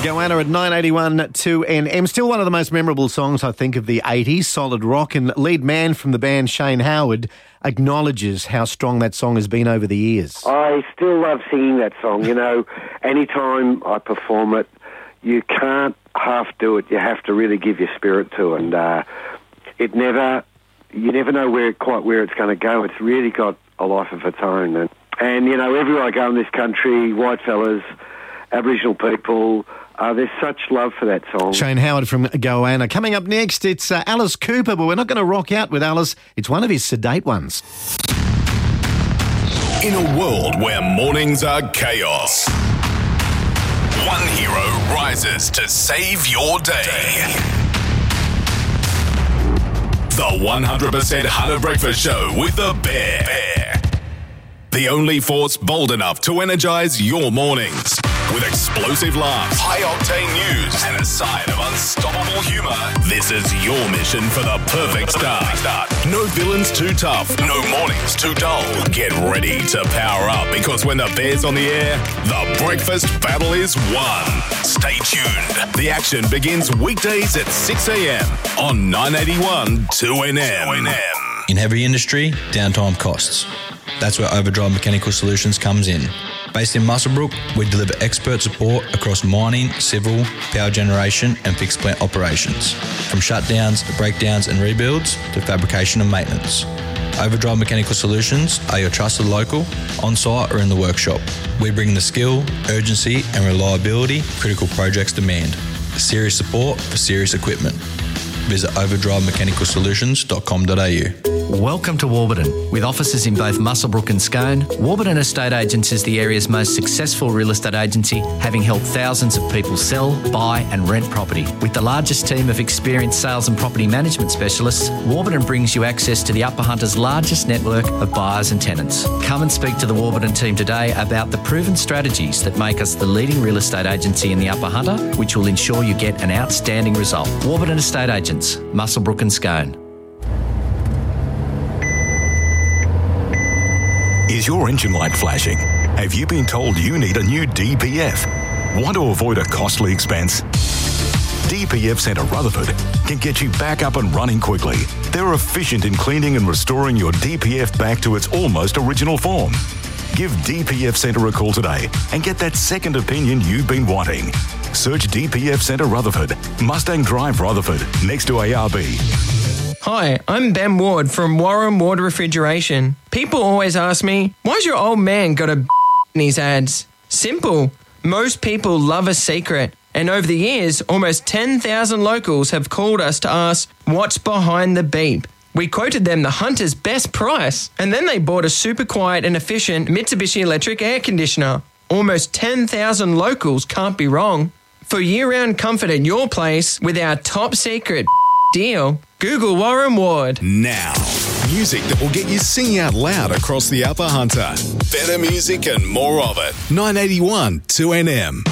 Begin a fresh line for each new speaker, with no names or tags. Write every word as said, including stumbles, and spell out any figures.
Goanna at nine eighty-one two N M. Still one of the most memorable songs, I think, of the eighties, solid rock, and lead man from the band, Shane Howard, acknowledges how strong that song has been over the years.
I still love singing that song. You know, anytime I perform it, you can't half do it. You have to really give your spirit to it. And uh, it never, you never know where quite where it's going to go. It's really got a life of its own. And, and, you know, everywhere I go in this country, white fellas, Aboriginal people, uh, there's such love for that song.
Shane Howard from Goanna. Coming up next, it's uh, Alice Cooper, but we're not going to rock out with Alice. It's one of his sedate ones.
In a world where mornings are chaos, one hero rises to save your day. The one hundred percent Hunter Breakfast Show with the Bear. Bear. The only force bold enough to energise your mornings. With explosive laughs, high-octane news, and a side of unstoppable humour, this is your mission for the perfect start. No villains too tough, no mornings too dull. Get ready to power up, because when the Bear's on the air, the breakfast battle is won. Stay tuned. The action begins weekdays at six a.m. on nine eighty-one two N M.
In heavy industry, downtime costs. That's where Overdrive Mechanical Solutions comes in. Based in Muswellbrook, we deliver expert support across mining, civil, power generation and fixed plant operations. From shutdowns, breakdowns and rebuilds to fabrication and maintenance. Overdrive Mechanical Solutions are your trusted local, on-site or in the workshop. We bring the skill, urgency and reliability critical projects demand. Serious support for serious equipment. Visit overdrive mechanical solutions dot com dot a u.
Welcome to Warburton. With offices in both Muswellbrook and Scone, Warburton Estate Agents is the area's most successful real estate agency, having helped thousands of people sell, buy and rent property. With the largest team of experienced sales and property management specialists, Warburton brings you access to the Upper Hunter's largest network of buyers and tenants. Come and speak to the Warburton team today about the proven strategies that make us the leading real estate agency in the Upper Hunter, which will ensure you get an outstanding result. Warburton Estate Agents, Muswellbrook and Scone.
Is your engine light flashing? Have you been told you need a new D P F? Want to avoid a costly expense? D P F Centre Rutherford can get you back up and running quickly. They're efficient in cleaning and restoring your D P F back to its almost original form. Give D P F Centre a call today and get that second opinion you've been wanting. Search D P F Centre Rutherford, Mustang Drive Rutherford, next to A R B.
Hi, I'm Ben Ward from Warren Ward Refrigeration. People always ask me, why's your old man got a b- in his ads? Simple. Most people love a secret. And over the years, almost ten thousand locals have called us to ask, what's behind the beep? We quoted them the Hunter's best price, and then they bought a super quiet and efficient Mitsubishi electric air conditioner. Almost ten thousand locals can't be wrong. For year-round comfort at your place with our top secret deal, Google Warren Ward.
Now, music that will get you singing out loud across the Upper Hunter. Better music and more of it. nine eighty-one two N M.